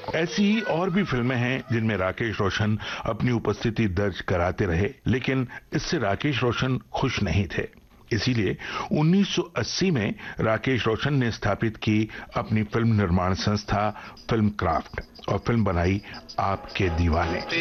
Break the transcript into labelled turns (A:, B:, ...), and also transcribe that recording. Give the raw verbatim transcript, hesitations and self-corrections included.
A: ऐसी ही और भी फिल्में हैं जिनमें राकेश रोशन अपनी उपस्थिति दर्ज कराते रहे, लेकिन इससे राकेश रोशन खुश नहीं थे। इसीलिए उन्नीस सौ अस्सी में राकेश रोशन ने स्थापित की अपनी फिल्म निर्माण संस्था फिल्म क्राफ्ट और फिल्म बनाई आपके दीवाने।